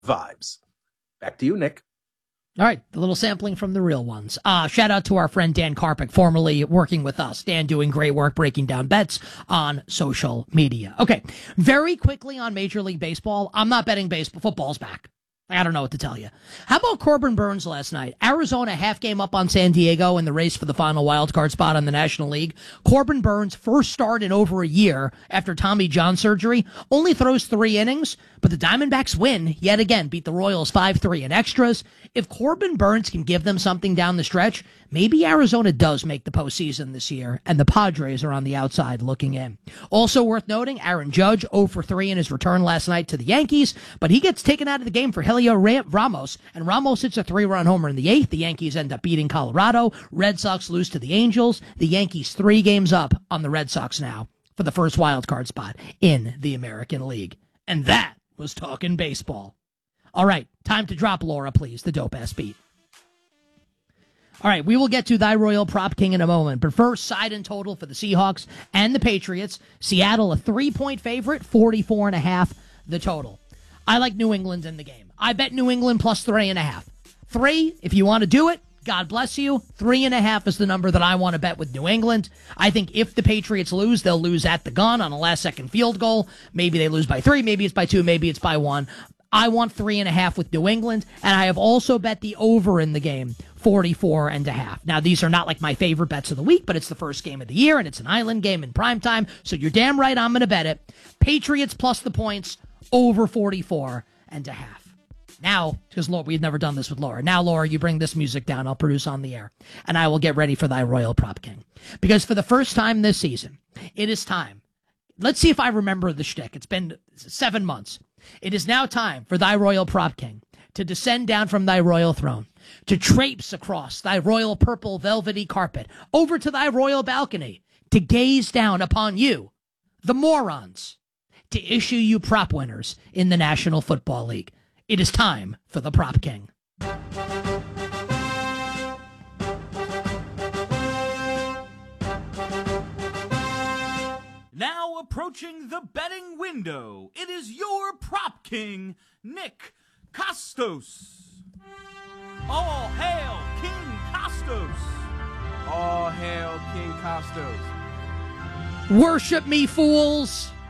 vibes. Back to you, Nick. All right, the little sampling from the real ones. Shout out to our friend Dan Karpik, formerly working with us. Dan doing great work breaking down bets on social media. Okay, very quickly on Major League Baseball. I'm not betting baseball. Football's back. I don't know what to tell you. How about Corbin Burnes last night? Arizona half game up on San Diego in the race for the final wild card spot on the National League. Corbin Burnes, first start in over a year after Tommy John surgery, only throws 3 innings, but the Diamondbacks win yet again, beat the Royals 5-3 in extras. If Corbin Burnes can give them something down the stretch, maybe Arizona does make the postseason this year, and the Padres are on the outside looking in. Also worth noting, Aaron Judge 0 for 3 in his return last night to the Yankees, but he gets taken out of the game for Helio Ramos, and Ramos hits a 3-run homer in the 8th. The Yankees end up beating Colorado. Red Sox lose to the Angels. The Yankees 3 games up on the Red Sox now for the first wild card spot in the American League. And that was talking baseball. All right, time to drop Laura, please, the dope-ass beat. All right, we will get to thy Royal Prop King in a moment, but first, side and total for the Seahawks and the Patriots. Seattle, a 3-point favorite, 44.5 the total. I like New England in the game. I bet New England plus 3.5. 3, if you want to do it, God bless you. 3.5 is the number that I want to bet with New England. I think if the Patriots lose, they'll lose at the gun on a last-second field goal. Maybe they lose by 3, maybe it's by 2, maybe it's by 1. I want 3.5 with New England, and I have also bet the over in the game, 44.5. Now, these are not like my favorite bets of the week, but it's the first game of the year, and it's an island game in primetime, so you're damn right I'm going to bet it. Patriots plus the points, over 44.5. Now, because Laura, we've never done this with Laura. Now, Laura, you bring this music down. I'll produce on the air, and I will get ready for thy Royal Prop King. Because for the first time this season, it is time. Let's see if I remember the shtick. It's been 7 months. It is now time for thy Royal Prop King to descend down from thy royal throne, to traipse across thy royal purple velvety carpet, over to thy royal balcony, to gaze down upon you, the morons, to issue you prop winners in the National Football League. It is time for the Prop King. Now approaching the betting window, it is your Prop King, Nick Kostos. All hail King Kostos. All hail King Kostos. Worship me, fools.